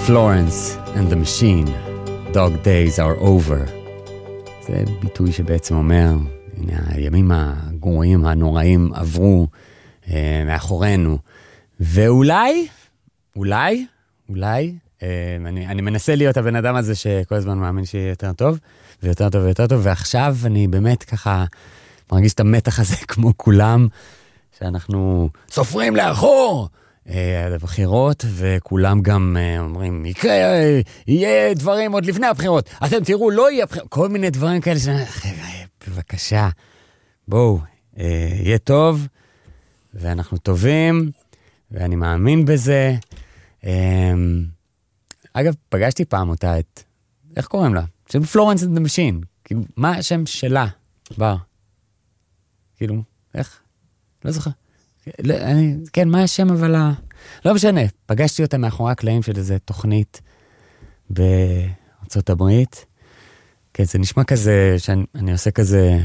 Florence and the Machine, Dog Days are over. זה ביטוי שבעצם אומר, הנה, הימים הגרועים, הנוראים עברו מאחורינו. ואולי, אני מנסה להיות הבן אדם הזה שכל הזמן מאמין שיהיה יותר טוב, ויותר טוב ויותר טוב, ועכשיו אני באמת ככה מרגיש את המתח הזה כמו כולם, שאנחנו סופרים לאחור לבחירות, וכולם גם אומרים, יהיה דברים עוד לפני הבחירות, אתם תראו, לא יהיה בחירות, כל מיני דברים כאלה, בבקשה, בואו, יהיה טוב, ואנחנו טובים, ואני מאמין בזה. אגב, פגשתי פעם אותה איך קוראים לה? של פלורנס אנד דה משין. כאילו, מה השם שלה? בר. כאילו, איך? לא זוכר. כן, מה השם אבל לא משנה. פגשתי אותה מאחורי הקלעים של איזו תוכנית בארצות הברית. כן, זה נשמע כזה, שאני עושה כזה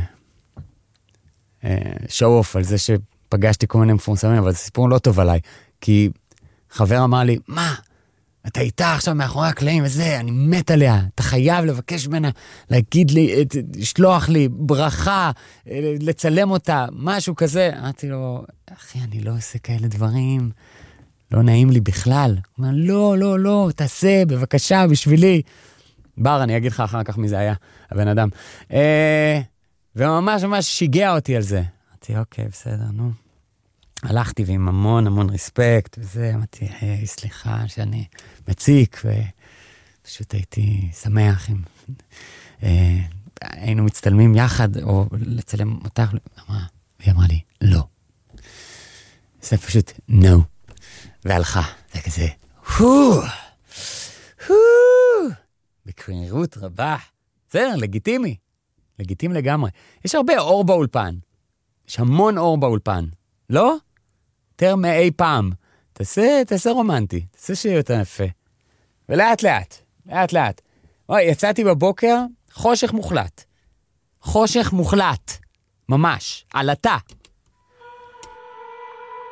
show-off על זה שפגשתי כל מיני מפורסמים, אבל זה סיפור לא טוב עליי. כי חבר אמר לי, מה? אתה איתה עכשיו מאחורי הקלעים וזה, אני מת עליה, אתה חייב לבקש ממנה, להגיד לי, לשלוח לי ברכה, לצלם אותה, משהו כזה. אמרתי לו, אחי, אני לא עושה כאלה דברים, לא נעים לי בכלל. הוא אומר, לא, תעשה, בבקשה, בשבילי. בר, אני אגיד לך אחר כך מי זה היה, הבן אדם. וממש שיגע אותי על זה. אמרתי, אוקיי, בסדר, נו. הלכתי ועם המון רספקט, וזה, אמרתי, סליחה שאני מציק, ופשוט הייתי שמח אם היינו מצטלמים יחד, או לצלם אותך, והיא אמרה לי, לא. זה פשוט, no. והלכה, זה כזה, בקרירות רבה. בסדר, לגיטימי לגמרי. יש הרבה אור באולפן. יש המון אור באולפן. לא? יותר מאי פעם. תעשה רומנטי. תעשה שיהיה יותר יפה. ולאט לאט. אוי, יצאתי בבוקר, חושך מוחלט. ממש. עלתה.